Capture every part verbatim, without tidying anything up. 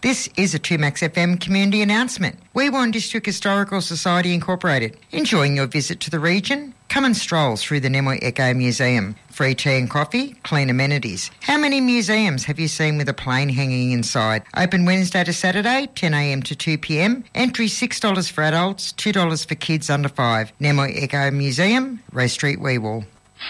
This is a two Max F M community announcement. Weewarn District Historical Society Incorporated. Enjoying your visit to the region? Come and stroll through the Nemoi Echo Museum. Free tea and coffee, clean amenities. How many museums have you seen with a plane hanging inside? Open Wednesday to Saturday, ten a m to two p m. Entry six dollars for adults, two dollars for kids under five. Nemoi Echo Museum, Ray Street, Weewall.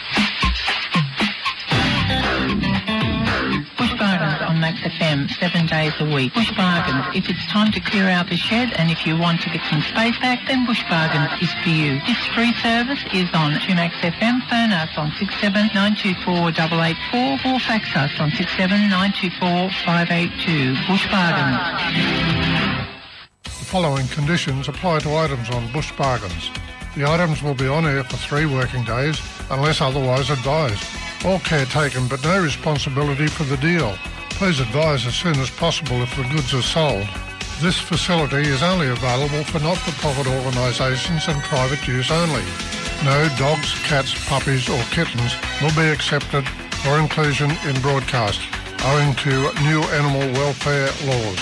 Bush Bargains on Max F M, seven days a week. Bush Bargains. If it's time to clear out the shed and if you want to get some space back, then Bush Bargains is for you. This free service is on two Max F M. Phone us on six seven nine two four eight eight four or fax us on six seven nine two four five eight two. Bush Bargains. The following conditions apply to items on Bush Bargains. The items will be on air for three working days unless otherwise advised. All care taken but no responsibility for the deal. Please advise as soon as possible if the goods are sold. This facility is only available for not-for-profit organisations and private use only. No dogs, cats, puppies or kittens will be accepted for inclusion in broadcast, owing to new animal welfare laws.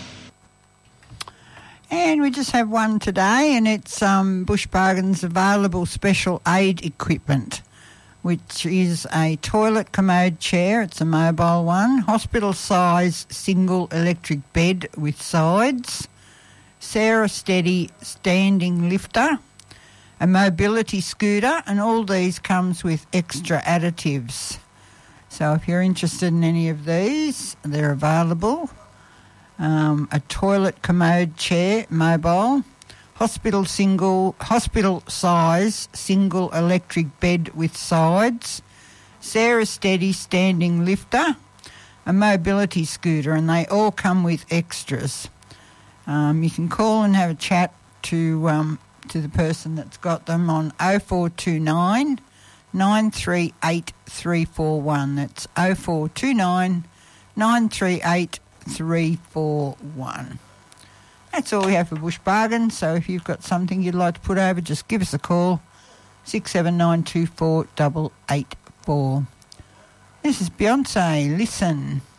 And we just have one today, and it's um, Bush Bargains available special aid equipment, which is a toilet commode chair. It's a mobile one. Hospital size single electric bed with sides. Sarah Steady standing lifter. A mobility scooter, and all these comes with extra additives. So if you're interested in any of these, they're available. Um, a toilet commode chair, mobile. Hospital single, hospital size, single electric bed with sides, Sarah Steady standing lifter, a mobility scooter, and they all come with extras. Um, you can call and have a chat to um, to the person that's got them on oh four two nine, nine three eight, three four one. That's oh four two nine, nine three eight, three four one. That's all we have for Bush Bargains, so if you've got something you'd like to put over, just give us a call, six seven nine two four eight eight four. This is Beyonce, Listen.